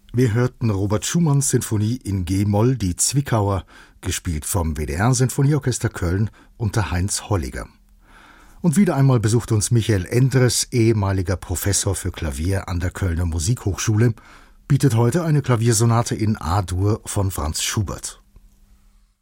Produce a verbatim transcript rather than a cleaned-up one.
Wir hörten Robert Schumanns Sinfonie in G-Moll, die Zwickauer, gespielt vom W D R-Sinfonieorchester Köln unter Heinz Holliger. Und wieder einmal besucht uns Michael Endres, ehemaliger Professor für Klavier an der Kölner Musikhochschule, bietet heute eine Klaviersonate in A-Dur von Franz Schubert.